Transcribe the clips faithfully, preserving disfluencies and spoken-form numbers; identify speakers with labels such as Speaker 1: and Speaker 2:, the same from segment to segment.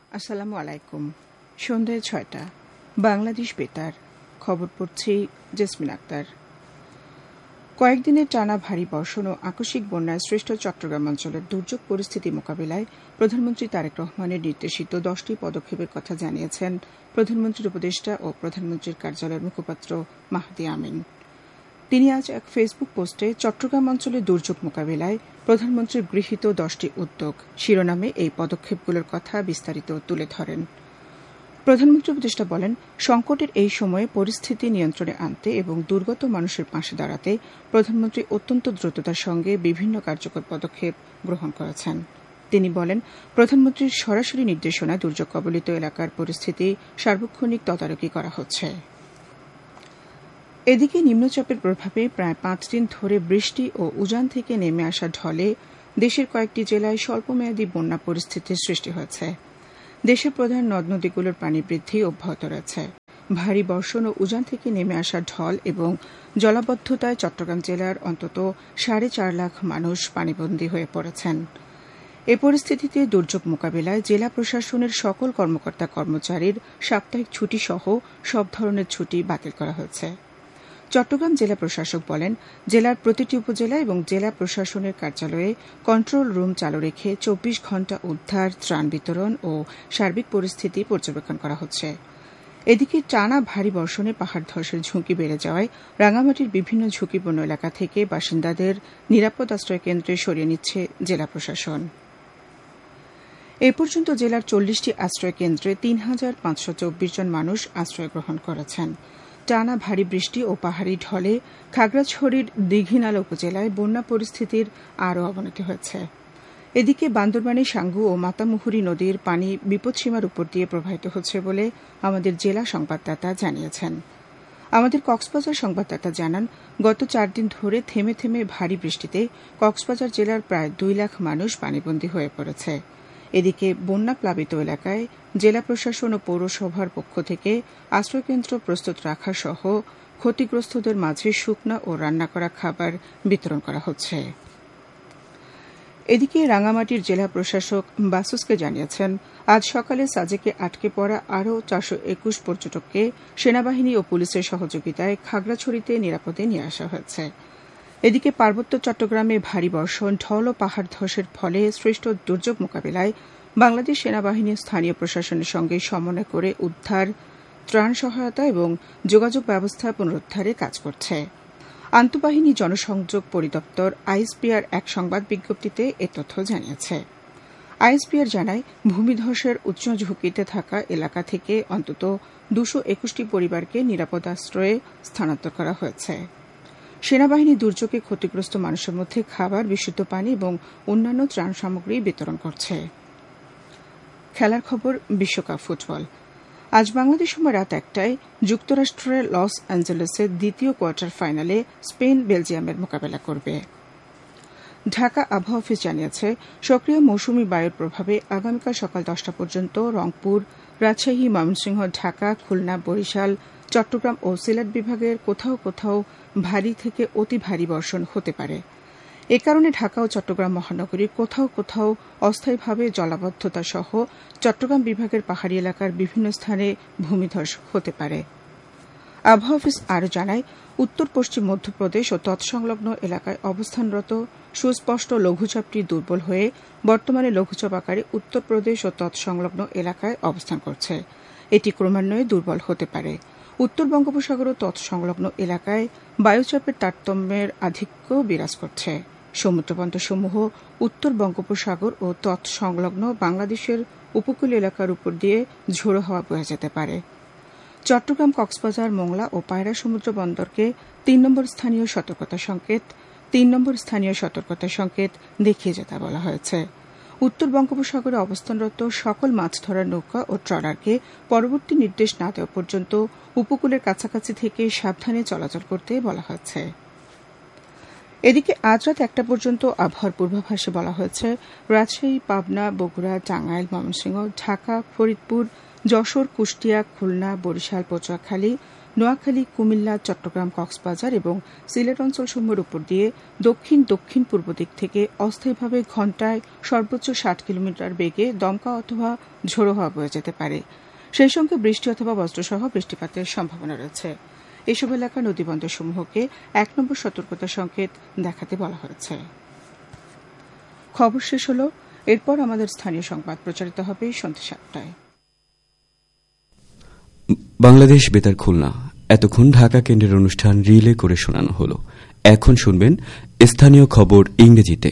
Speaker 1: আসসালামু আলাইকুম। সন্ধ্যায় ছয়টা বাংলাদেশ বেতার খবর পড়ছি জেসমিন আক্তার। কয়েকদিনের টানা ভারী বর্ষণ ও আকস্মিক বন্যায় সৃষ্ট চট্টগ্রাম অঞ্চলের দুর্যোগ পরিস্থিতি মোকাবিলায় প্রধানমন্ত্রী তারেক রহমানের নির্দেশিত দশটি পদক্ষেপের কথা জানিয়েছেন প্রধানমন্ত্রীর উপদেষ্টা ও প্রধানমন্ত্রীর কার্যালয়ের মুখপাত্র মাহদি আমিন। তিনি আজ এক ফেসবুক পোস্টে চট্টগ্রাম অঞ্চলের দুর্যোগ মোকাবিলায় প্রধানমন্ত্রীর গৃহীত দশটি উদ্যোগ শিরোনামে এই পদক্ষেপগুলোর কথা বিস্তারিত তুলে ধরেন। প্রধানমন্ত্রী উপদেষ্টা বলেন, সংকটের এই সময়ে পরিস্থিতি নিয়ন্ত্রণে আনতে এবং দুর্গত মানুষের পাশে দাঁড়াতে প্রধানমন্ত্রী অত্যন্ত দ্রুততার সঙ্গে বিভিন্ন কার্যকর পদক্ষেপ গ্রহণ করেছেন। তিনি বলেন, প্রধানমন্ত্রীর সরাসরি নির্দেশনায় দুর্যোগ কবলিত এলাকার পরিস্থিতি সার্বক্ষণিক তদারকি করা হচ্ছে। এদিকে নিম্নচাপের প্রভাবে প্রায় পাঁচ দিন ধরে বৃষ্টি ও উজান থেকে নেমে আসা ঢলে দেশের কয়েকটি জেলায় স্বল্পমেয়াদী বন্যা পরিস্থিতির সৃষ্টি হয়েছে। দেশের প্রধান নদ নদীগুলোর পানি বৃদ্ধি অব্যাহত রয়েছে। ভারী বর্ষণ ও উজান থেকে নেমে আসা ঢল এবং জলাবদ্ধতায় চট্টগ্রাম জেলার অন্তত সাড়ে চার লাখ মানুষ পানিবন্দী হয়ে পড়েছেন। এ পরিস্থিতিতে দুর্যোগ মোকাবিলায় জেলা প্রশাসনের সকল কর্মকর্তা কর্মচারীর সাপ্তাহিক ছুটি সহ সব ধরনের ছুটি বাতিল করা হয়েছে। চট্টগ্রাম জেলা প্রশাসক বলেন, জেলার প্রতিটি উপজেলা এবং জেলা প্রশাসনের কার্যালয়ে কন্ট্রোল রুম চালু রেখে চব্বিশ ঘণ্টা উদ্ধার, ত্রাণ বিতরণ ও সার্বিক পরিস্থিতি পর্যবেক্ষণ করা হচ্ছে। এদিকে টানা ভারী বর্ষণে পাহাড় ধসের ঝুঁকি বেড়ে যাওয়ায় রাঙামাটির বিভিন্ন ঝুঁকিপূর্ণ এলাকা থেকে বাসিন্দাদের নিরাপদ আশ্রয় কেন্দ্রে সরিয়ে নিচ্ছে জেলা প্রশাসন। এ পর্যন্ত জেলার চল্লিশটি আশ্রয় কেন্দ্রে তিন হাজার পাঁচশো চব্বিশ জন মানুষ আশ্রয় গ্রহণ করেছেন। টানা ভারী বৃষ্টি ও পাহাড়ি ঢলে খাগড়াছড়ির দীঘিনালা উপজেলায় বন্যা পরিস্থিতির আরও অবনতি হয়েছে। এদিকে বান্দরবানের সাঙ্গু ও মাতামুহুরী নদীর পানি বিপদসীমার উপর দিয়ে প্রবাহিত হচ্ছে বলে আমাদের জেলা সংবাদদাতা জানিয়েছেন। আমাদের কক্সবাজার সংবাদদাতা জানান, গত চার দিন ধরে থেমে থেমে ভারী বৃষ্টিতে কক্সবাজার জেলার প্রায় দুই লাখ মানুষ পানিবন্দী হয়ে পড়েছে। এদিকে বন্যা প্লাবিত এলাকায় জেলা প্রশাসন ও পৌরসভার পক্ষ থেকে আশ্রয়কেন্দ্র প্রস্তুত রাখা সহ ক্ষতিগ্রস্তদের মাঝে শুকনা ও রান্না করা খাবার বিতরণ করা হচ্ছে। এদিকে রাঙামাটির জেলা প্রশাসক বাসুসকে জানিয়েছেন, আজ সকালে সাজেকে আটকে পড়া আরও চারশো একুশ পর্যটককে সেনাবাহিনী ও পুলিশের সহযোগিতায় খাগড়াছড়িতে নিরাপদে নিয়ে আসা হয়েছে। এদিকে পার্বত্য চট্টগ্রামে ভারী বর্ষণ, ঢল ও পাহাড় ধসের ফলে সৃষ্ট দুর্যোগ মোকাবিলায় বাংলাদেশ সেনাবাহিনী স্থানীয় প্রশাসনের সঙ্গে সমন্বয় করে উদ্ধার, ত্রাণ সহায়তা এবং যোগাযোগ ব্যবস্থা পুনরুদ্ধারে কাজ করছে। আন্তঃবাহিনী জনসংযোগ পরিদপ্তর আইএসপিআর এক সংবাদ বিজ্ঞপ্তিতে এ তথ্য জানিয়েছে। আইএসপিআর জানায়, ভূমিধসের উচ্চ ঝুঁকিতে থাকা এলাকা থেকে অন্তত দুশো একুশটি পরিবারকে নিরাপদ আশ্রয়ে স্থানান্তর করা হয়েছে। সেনাবাহিনী দুর্যোগে ক্ষতিগ্রস্ত মানুষের মধ্যে খাবার, বিশুদ্ধ পানি এবং অন্যান্য ত্রাণ সামগ্রী বিতরণ করছে। খেলার খবর, বিশ্বকাপ ফুটবল। আজ বাংলাদেশ সময় রাত একটায় যুক্তরাষ্ট্রের লস অ্যাঞ্জেলেসের দ্বিতীয় কোয়ার্টার ফাইনালে স্পেন বেলজিয়ামের মোকাবেলা করবে। ঢাকা আবহাওয়া অফিস জানিয়েছে, সক্রিয় মৌসুমী বায়ুর প্রভাবে আগামীকাল সকাল দশটা পর্যন্ত রংপুর, রাজশাহী, ময়মনসিংহ, ঢাকা, খুলনা, বরিশাল, চট্টগ্রাম ও সিলেট বিভাগের কোথাও কোথাও ভারী থেকে অতি ভারী বর্ষণ হতে পারে। এ কারণে ঢাকা ও চট্টগ্রাম মহানগরীর কোথাও কোথাও অস্থায়ীভাবে জলাবদ্ধতা সহ চট্টগ্রাম বিভাগের পাহাড়ি এলাকার বিভিন্ন স্থানে ভূমিধস হতে পারে। আবহাওয়া অফিস আরও জানায়, উত্তর পশ্চিম মধ্যপ্রদেশ ও তৎসংলগ্ন এলাকায় অবস্থানরত সুস্পষ্ট লঘুচাপটি দুর্বল হয়ে বর্তমানে লঘুচাপ আকারে উত্তরপ্রদেশ ও তৎসংলগ্ন এলাকায় অবস্থান করছে। এটি ক্রমান্বয়ে দুর্বল হতে পারে। উত্তর বঙ্গোপসাগর ও তৎসংলগ্ন এলাকায় বায়ুচাপের তারতম্যের আধিক্য বিরাজ করছে। সমুদ্রবন্দরসমূহ উত্তর বঙ্গোপসাগর ও তৎসংলগ্ন বাংলাদেশের উপকূল এলাকার উপর দিয়ে ঝোড়ো হাওয়া বয়ে যেতে পারে। চট্টগ্রাম, কক্সবাজার, মোংলা ও পায়রা সমুদ্র বন্দরকে তিন নম্বর স্থানীয় সতর্কতা সংকেত তিন নম্বর স্থানীয় সতর্কতা সংকেত দেখিয়ে যেতে বলা হয়েছে। উত্তর বঙ্গোপসাগরে অবস্থানরত সকল মাছ ধরার নৌকা ও ট্রলারকে পরবর্তী নির্দেশ না দেওয়া পর্যন্ত উপকূলের কাছাকাছি থেকে সাবধানে চলাচল করতে বলা হয়েছে। এদিকে আজ রাত একটা পর্যন্ত আবহাওয়ার পূর্বাভাসে বলা হয়েছে, রাজশাহী, পাবনা, বগুড়া, টাঙ্গাইল, ময়মনসিংহ, ঢাকা, ফরিদপুর, যশোর, কুষ্টিয়া, খুলনা, বরিশাল, পটুয়াখালী, নোয়াখালী, কুমিল্লা, চট্টগ্রাম, কক্সবাজার এবং সিলেট অঞ্চলসমূহের উপর দিয়ে দক্ষিণ দক্ষিণ পূর্ব দিক থেকে অস্থায়ীভাবে ঘণ্টায় সর্বোচ্চ ষাট কিলোমিটার বেগে দমকা অথবা ঝোড়ো হাওয়া বয়ে যেতে পারে। সেই সঙ্গে বৃষ্টি অথবা বজ্রসহ বৃষ্টিপাতের সম্ভাবনা রয়েছে। এসব এলাকার নদীবন্দরসমূহকে এক নম্বর সতর্কতা সংকেত দেখাতে বলা হয়েছে। খবর শেষ হল। এরপর আমাদের স্থানীয় সংবাদ প্রচারিত হবে সন্ধ্যা সাতটায়।
Speaker 2: বাংলাদেশ বেতার খুলনা। এতক্ষণ ঢাকা কেন্দ্রের অনুষ্ঠান রিলে করে শোনানো হল। এখন শুনবেন স্থানীয় খবর ইংরেজিতে।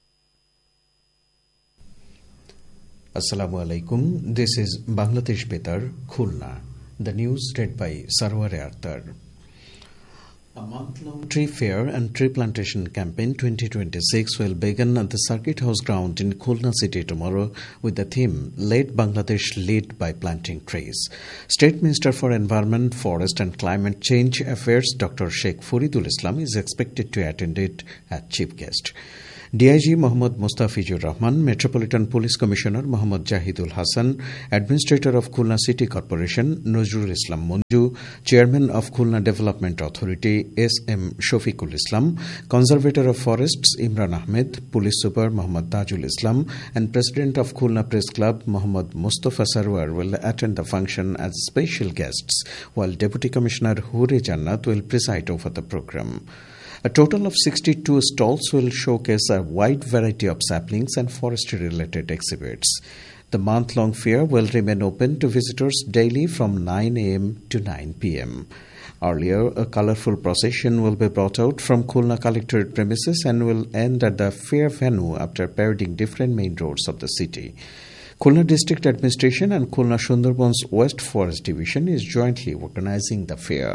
Speaker 3: Assalamu alaikum. This is Bangladesh Betar, Khulna. The news read by Sarwar Akhtar. A month-long tree fair and tree plantation campaign twenty twenty-six will begin at the Circuit House ground in Khulna city tomorrow with the theme Let Bangladesh Lead by Planting Trees. State Minister for Environment, Forest and Climate Change Affairs Doctor Sheikh Faridul Islam is expected to attend it as chief guest. D I G Mohammad Mustafizur Rahman, Metropolitan Police Commissioner Mohammad Jahidul Hassan, Administrator of Khulna City Corporation Nazrul Islam Munju, Chairman of Khulna Development Authority S M Shofikul Islam, Conservator of Forests Imran Ahmed, Police Super Mohammad Tajul Islam, and President of Khulna Press Club Mohammad Mustafa Sarwar will attend the function as special guests, while Deputy Commissioner Hure Jannat will preside over the program. A total of sixty-two stalls will showcase a wide variety of saplings and forestry-related exhibits. The month-long fair will remain open to visitors daily from nine a m to nine p m Earlier, a colourful procession will be brought out from Khulna Collectorate premises and will end at the fair venue after parading different main roads of the city. Khulna District Administration and Khulna Sundarbans West Forest Division is jointly organising the fair.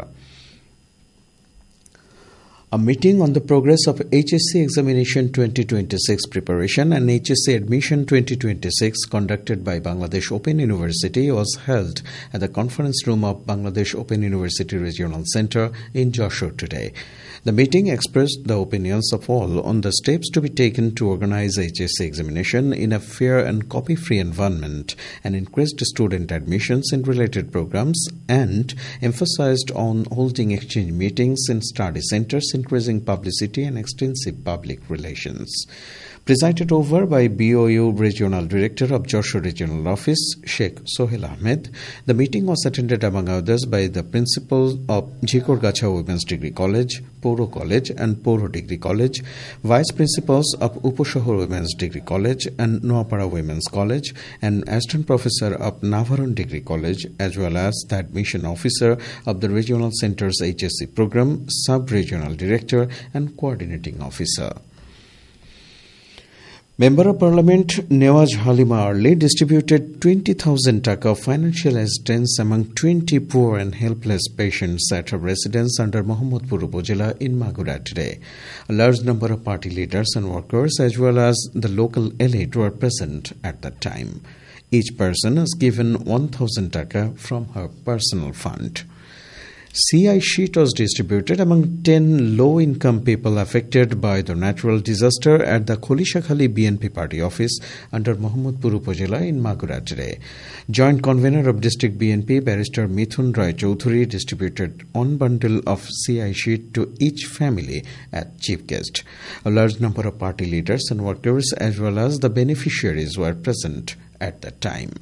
Speaker 3: A meeting on the progress of H S C Examination twenty twenty-six preparation and H S C Admission twenty twenty-six conducted by Bangladesh Open University was held at the conference room of Bangladesh Open University Regional Center in Joshua today. The meeting expressed the opinions of all on the steps to be taken to organize H S C examination in a fair and copy-free environment and increased student admissions in related programs, and emphasized on holding exchange meetings in study centers, increasing publicity and extensive public relations. Presided over by B O U Regional Director of Joshua Regional Office, Sheikh Sohail Ahmed, the meeting was attended among others by the principal of Jhikorgacha Women's Degree College, Poro College and Poro Degree College, vice principals of Uposhohor Women's Degree College and Noapara Women's College, and assistant professor of Navaron Degree College, as well as the admission officer of the regional center's H S C program, sub-regional director and coordinating officer. Member of Parliament Newaz Halima Arli distributed twenty thousand taka financial assistance among twenty poor and helpless patients at her residence under Mohammadpur Upazila in Magura today. A large number of party leaders and workers as well as the local elite were present at that time. Each person has given one thousand taka from her personal fund. C I sheet was distributed among ten low-income people affected by the natural disaster at the Kholishakhali B N P party office under Mohammadpur Upazila in Magura today. Joint convener of district B N P, Barrister Mithun Rai Chowdhury, distributed one bundle of C I sheet to each family as chief guest. A large number of party leaders and workers as well as the beneficiaries were present at that time.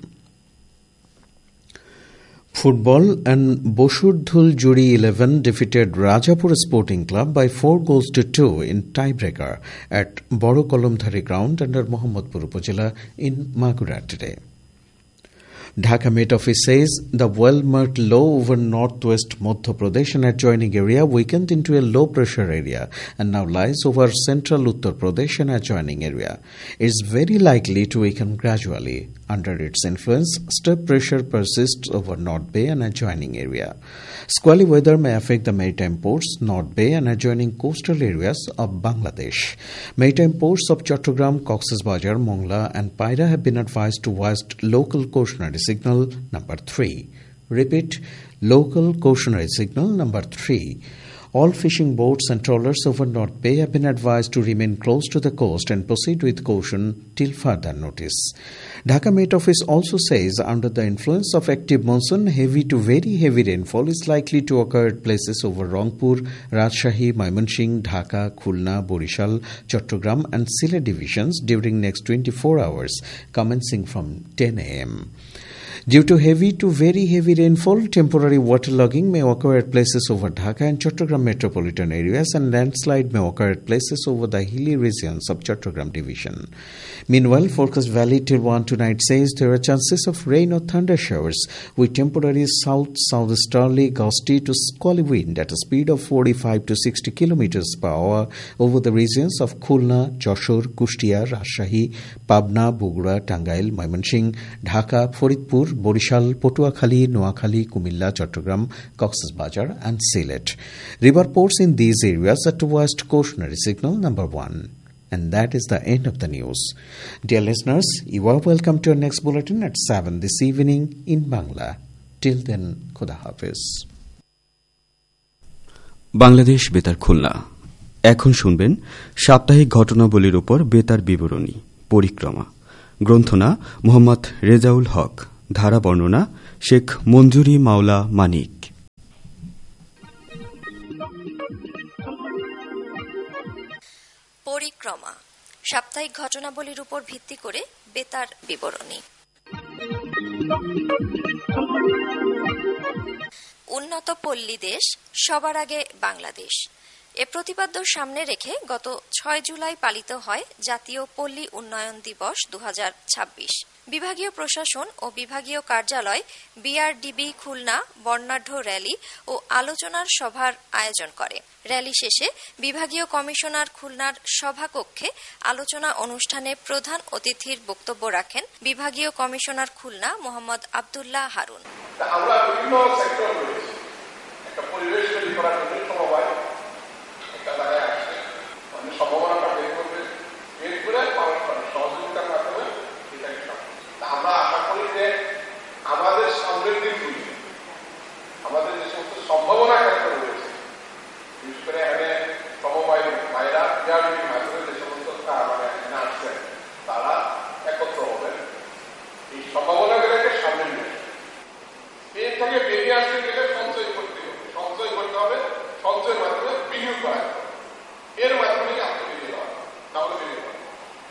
Speaker 3: Football and Boshurdhul Juri eleven defeated Rajapur Sporting Club by four goals to two in tiebreaker at Boro Kolomthari ground under Mohammadpur Upazila in Magura today. Dhaka Met Office says the well-marked low over northwest Madhya Pradesh and adjoining area weakened into a low-pressure area and now lies over central Uttar Pradesh and adjoining area. It is very likely to weaken gradually. Under its influence, steep pressure persists over North Bay and adjoining area. Squally weather may affect the maritime ports, North Bay and adjoining coastal areas of Bangladesh. Maritime ports of Chattogram, Cox's Bazar, Mongla and Paira have been advised to hoist local cautionary signal number three. Repeat, local cautionary signal number three. All fishing boats and trawlers over North Bay have been advised to remain close to the coast and proceed with caution till further notice. Dhaka Met Office also says under the influence of active monsoon, heavy to very heavy rainfall is likely to occur at places over Rangpur, Rajshahi, Mymensingh, Dhaka, Khulna, Borishal, Chattogram and Sylhet divisions during next twenty-four hours, commencing from ten a m Due to heavy to very heavy rainfall, temporary waterlogging may occur at places over Dhaka and Chattogram metropolitan areas, and landslide may occur at places over the hilly regions of Chattogram division. Meanwhile, forecast valid till one tonight says there are chances of rain or thunder showers with temporary south-southeasterly gusty to squally wind at a speed of forty-five to sixty kilometers per hour over the regions of Khulna, Jashore, Kushtia, Rajshahi, Pabna, Bogura, Tangail, Mymensingh, Dhaka, Faridpur, Borishal, Potuakhali, Noakhali, Kumilla, Chattogram, Cox's Bazar and Sylhet. River ports in these areas are towards cautionary signal number one. And that is the end of the news. Dear listeners, you are welcome to our next bulletin at seven this evening in Bangla. Till then, Khuda Hafiz.
Speaker 2: Bangladesh বেতার খুলনা এখন শুনবেন সাপ্তাহিক ঘটনাবলীর উপর বেতার বিবরণী পরিক্রমা গ্রন্থনা মোহাম্মদ রেজাউল হক ধারা বর্ণনা শেখ মঞ্জুরি মাওলা মানিক
Speaker 4: পরিক্রমা সাপ্তাহিক ঘটনাবলীর উপর ভিত্তি করে বেতার বিবরণী উন্নত পল্লী দেশ সবার আগে বাংলাদেশ এ প্রতিপাদ্য সামনে রেখে গত ছয় জুলাই পালিত হয় জাতীয় পল্লী উন্নয়ন দিবস দুই হাজার ছাব্বিশ। বিভাগীয় প্রশাসন ও বিভাগীয় কার্যালয় বিআরডিবি খুলনা বর্ণাঢ্য র্যালি ও আলোচনার সভার আয়োজন করে। র্যালি শেষে বিভাগীয় কমিশনার খুলনার সভাকক্ষে আলোচনা অনুষ্ঠানে প্রধান অতিথির বক্তব্য রাখেন বিভাগীয় কমিশনার খুলনা মোহাম্মদ আব্দুল্লাহ হারুন।
Speaker 5: আমরা বিভিন্ন সেক্টর রয়েছে একটা পরিবেশ তৈরি করার জন্য সমবায় একটা জায়গায় আসছে মানে সম্ভাবনাটা বের করবে বের করে পারস্পরিক সহযোগিতার মাধ্যমে এটাকে সম্ভব। আমরা আশা করি যে আমাদের সমৃদ্ধির দিকে আমাদের যে সমস্ত সম্ভাবনা ক্ষেত্র রয়েছে বিশেষ করে এখানে সমবায় ভাইরা বিআরডিবির মাধ্যমে যে সমস্ত মানে এখানে আসছেন তারা একত্র হবেন এই সম্ভাবনাগুলোকে সামনে নিয়ে এর থেকে বেরিয়ে আসতে গেলে সঞ্চয় করতে হবে সঞ্চয় করতে হবে সঞ্চয়ের মাধ্যমে বিনিয়োগ করা এর মাধ্যমে আত্মবিনিয়োগ করা তাহলে বেরিয়ে হবে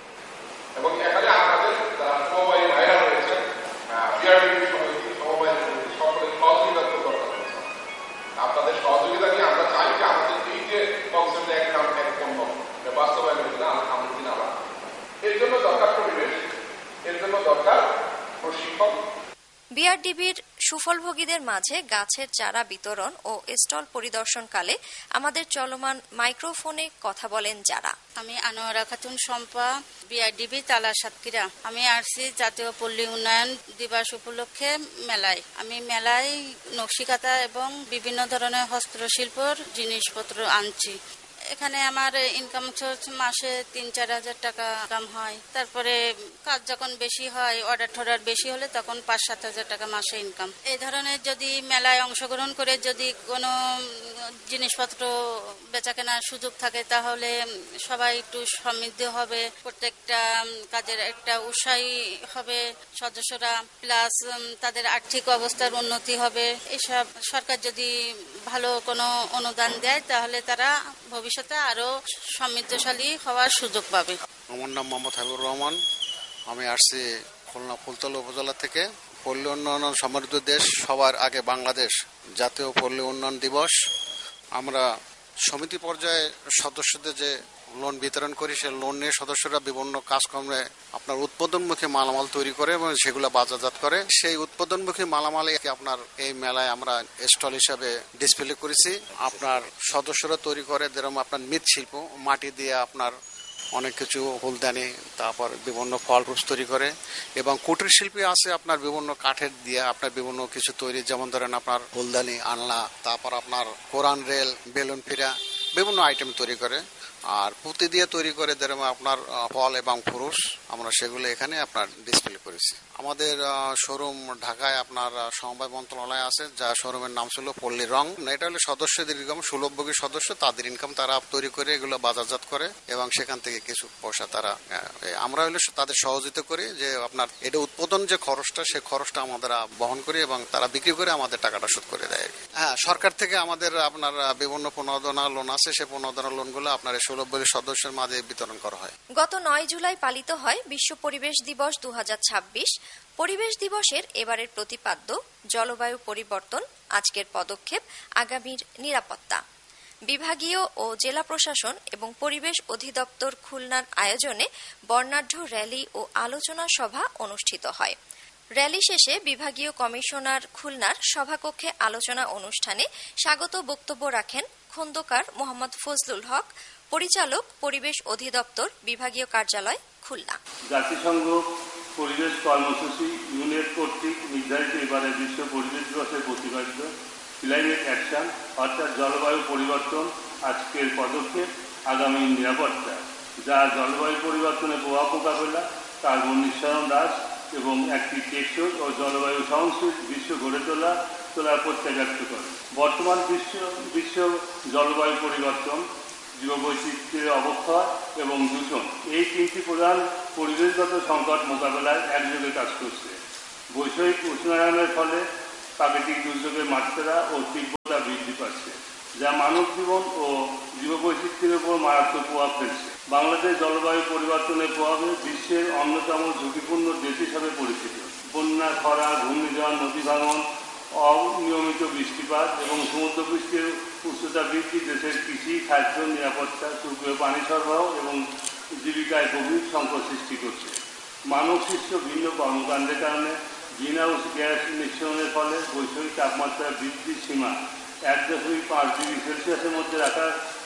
Speaker 5: এবং এখানে আমাদের যারা সমবায়ী ভাইরা রয়েছে বিআরডিবির সমিতি সমবায় সমিতি সকলের সহযোগিতা দরকার রয়েছে। আপনাদের সহযোগিতা নিয়ে আমরা চাই যে আমাদের এই যে কনসেপ্ট এক নাম এক পণ্য বাস্তবায়ন হয়েছিল আমাদের দিন আবার এর জন্য দরকার পরিবেশ এর জন্য দরকার প্রশিক্ষণ।
Speaker 4: বিআরডিবির সুফলভোগীদের মাঝে গাছের চারা বিতরণ ও স্টল পরিদর্শনকালে আমাদের চলমান মাইক্রোফোনে কথা বলেন যারা।
Speaker 6: আমি আনোয়ারা খাতুন শম্পা, বিআরডিবি তালা সাতক্ষীরা। আমি আসছি জাতীয় পল্লী উন্নয়ন দিবস উপলক্ষে মেলায়। আমি মেলায় নকশিকাঁথা এবং বিভিন্ন ধরনের হস্তশিল্পর জিনিসপত্র আনছি। এখানে আমার ইনকাম সোর্স মাসে তিন চার হাজার টাকা ইনকাম হয়। তারপরে কাজ যখন বেশি হয় অর্ডার টর্ডার বেশি হলে তখন পাঁচ সাত হাজার টাকা মাসে ইনকাম। এই ধরনের যদি মেলায় অংশগ্রহণ করে যদি কোনো জিনিসপত্র বেচা কেনার সুযোগ থাকে তাহলে সবাই একটু সমৃদ্ধ হবে, প্রত্যেকটা কাজের একটা উৎসাহী হবে সদস্যরা, প্লাস তাদের আর্থিক অবস্থার উন্নতি হবে। এসব সরকার যদি ভালো কোনো অনুদান দেয় তাহলে তারা ভবিষ্যতে আরো সমৃদ্ধশালী হওয়ার সুযোগ পাবে।
Speaker 7: আমার নাম মোহাম্মদ হাবিবুর রহমান। আমি আসছি খুলনা ফুলতলা উপজেলা থেকে। পল্লী উন্নয়ন সমৃদ্ধ দেশ সবার আগে বাংলাদেশ জাতীয় পল্লী উন্নয়ন দিবস। আমরা সমিতি পর্যায়ে সদস্যদের যে লোন বিতরণ করি সে লোন নিয়ে সদস্যরা বিভিন্ন কাজকর্মে আপনার উৎপাদনমুখী মালামাল তৈরি করে এবং সেগুলো বাজারজাত করে। সেই উৎপাদনমুখী মালামাল আপনার এই মেলায় আমরা স্টল হিসাবে ডিসপ্লে করেছি। আপনার সদস্যরা তৈরি করে যেরকম আপনার মৃৎশিল্প, মাটি দিয়ে আপনার অনেক কিছু ফুলদানি, তারপর বিভিন্ন ফল রুস তৈরি করে এবং কুটির শিল্পী আছে আপনার বিভিন্ন কাঠের দিয়ে আপনার বিভিন্ন কিছু তৈরি, যেমন ধরেন আপনার ফুলদানি, আনলা, তারপর আপনার কোরআন রেল, বেলুন ফিরা বিভিন্ন আইটেম তৈরি করে। আর পুঁতি দিয়ে তৈরি করে যেরকম আপনার ফল এবং ফুরুষ আমরা সেগুলো এখানে আপনার ডিসপ্লে করেছি। আমাদের শোরুম ঢাকায় আপনার সমবায় মন্ত্রণালয় আছে, যা শোরুমের নাম ছিল পল্লী রং। এটা হলো সদস্যদের ইনকাম, সুলভভোগী সদস্য তাদের ইনকাম তারা তৈরি করে এগুলো বাজারজাত করে এবং সেখান থেকে কিছু পয়সা তারা, আমরা হলো তাদের সহযোগিতা করি যে আপনার এটা উৎপাদন যে খরচটা সে খরচটা আমাদের বহন করি এবং তারা বিক্রি করে আমাদের টাকাটা শোধ করে দেয়। হ্যাঁ, সরকার থেকে আমাদের আপনার বিভিন্ন পুনর্দনা লোন আছে, সে পুনর্দনা লোনগুলো আপনার সুলভভোগী সদস্যের মাঝে বিতরণ করা হয়।
Speaker 4: গত নয় জুলাই পালিত হয় বিশ্ব পরিবেশ দিবস দু হাজার ছাব্বিশ। পরিবেশ দিবসের এবারের প্রতিপাদ্য জলবায়ু পরিবর্তন, আজকের পদক্ষেপ, আগামীর নিরাপত্তা। বিভাগীয় ও জেলা প্রশাসন এবং পরিবেশ অধিদপ্তর খুলনার আয়োজনে বর্ণাঢ্য র্যালি ও আলোচনা সভা অনুষ্ঠিত হয়। র্যালি শেষে বিভাগীয় কমিশনার খুলনার সভাকক্ষে আলোচনা অনুষ্ঠানে স্বাগত বক্তব্য রাখেন খন্দকার মোহাম্মদ ফজলুল হক, পরিচালক, পরিবেশ অধিদপ্তর, বিভাগীয় কার্যালয়, খুলনা।
Speaker 8: জাতিসংঘ পরিবেশ কর্মসূচি ইউনেট কর্তৃক নির্ধারিত এবারে বিশ্ব পরিবেশ দিবসের প্রতিপাদ্য ক্লাইমেট অ্যাকশন অর্থাৎ জলবায়ু পরিবর্তন, আজকের পদক্ষেপ, আগামী নিরাপত্তা, যা জলবায়ু পরিবর্তনের প্রভাব মোকাবেলা, কার্বন নিঃসরণ হ্রাস এবং একটি টেকসই ও জলবায়ু সহনশীল বিশ্ব গড়ে তোলা তোলার প্রত্যয় ব্যক্ত করে। বর্তমান বিশ্ব বিশ্ব জলবায়ু পরিবর্তন, জীববৈচিত্র্যের অবক্ষয় এবং দূষণ, এই তিনটি প্রধান পরিবেশগত সংকট মোকাবেলায় একযোগে কাজ করছে। বৈষয়িক উষ্ণায়নের ফলে প্রাকৃতিক দুর্যোগের মাত্রা ও তীব্রতা বৃদ্ধি পাচ্ছে, যা মানব জীবন ও জীববৈচিত্র্যের উপর মারাত্মক প্রভাব ফেলছে। বাংলাদেশ জলবায়ু পরিবর্তনের প্রভাবে বিশ্বের অন্যতম ঝুঁকিপূর্ণ দেশ হিসাবে পরিচিত। বন্যা, খরা, ঘূর্ণিঝড়, নদী ভাঙন, অনিয়মিত বৃষ্টিপাত এবং সমুদ্রপৃষ্ঠের উচ্চতা বৃদ্ধি দেশের কৃষি, খাদ্য নিরাপত্তা, সুপেয় পানি সরবরাহ এবং জীবিকায় গভীর সংকট সৃষ্টি করছে। মানব সৃষ্ট ভিন্ন কর্মকাণ্ডের কারণে গ্রিন হাউস গ্যাস নিঃসরণের ফলে বৈশ্বিক তাপমাত্রা বৃদ্ধির সীমা এক দশমিক পাঁচ ডিগ্রি সেলসিয়াসের মধ্যে রাখার